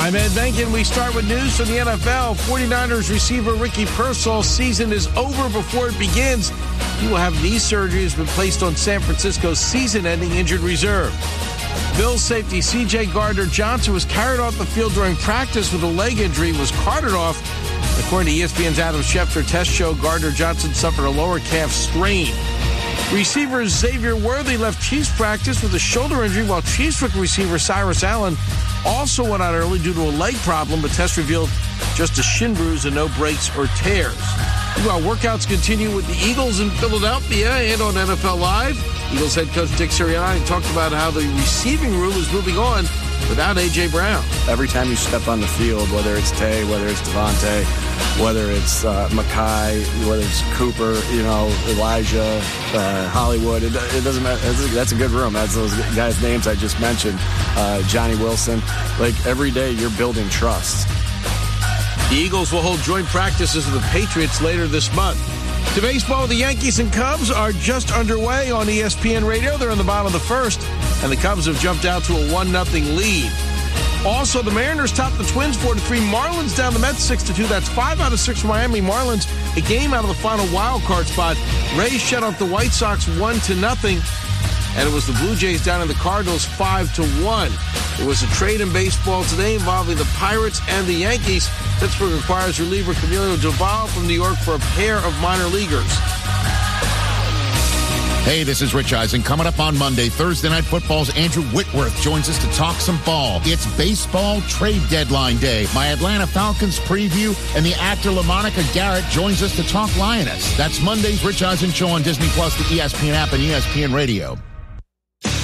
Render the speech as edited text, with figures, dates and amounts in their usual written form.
I'm Ed Benkin. We start with news from the NFL. 49ers receiver Ricky Pearsall's season is over before it begins. He will have knee surgery, has been placed on San Francisco's season-ending injured reserve. Bills safety C.J. Gardner-Johnson was carried off the field during practice with a leg injury, was carted off. According to ESPN's Adam Schefter test show, Gardner-Johnson suffered a lower calf strain. Receiver Xavier Worthy left Chiefs practice with a shoulder injury, while Chiefs receiver Cyrus Allen also went out early due to a leg problem, but tests revealed just a shin bruise and no breaks or tears. Meanwhile, workouts continue with the Eagles in Philadelphia and on NFL Live. Eagles head coach Dick Sirianni talked about how the receiving room is moving on without A.J. Brown. Every time you step on the field, whether it's Tay, whether it's Devontae, whether it's Mackay, whether it's Cooper, Elijah, Hollywood, it doesn't matter. That's a good room. That's those guys' names I just mentioned. Johnny Wilson. Like, every day you're building trust. The Eagles will hold joint practices with the Patriots later this month. To baseball, the Yankees and Cubs are just underway on ESPN Radio. They're in the bottom of the first, and the Cubs have jumped out to a 1-0 lead. Also, the Mariners top the Twins 4-3. Marlins down the Mets 6-2. That's 5 out of 6 for Miami Marlins. A game out of the final wild card spot. Rays shut out the White Sox 1-0. And it was the Blue Jays down in the Cardinals 5-1. There was a trade in baseball today involving the Pirates and the Yankees. Pittsburgh acquires reliever Camilo Doval from New York for a pair of minor leaguers. Hey, this is Rich Eisen. Coming up on Monday, Thursday Night Football's Andrew Whitworth joins us to talk some ball. It's baseball trade deadline day. My Atlanta Falcons preview, and the actor LaMonica Garrett joins us to talk Lioness. That's Monday's Rich Eisen Show on Disney Plus, the ESPN app, and ESPN Radio.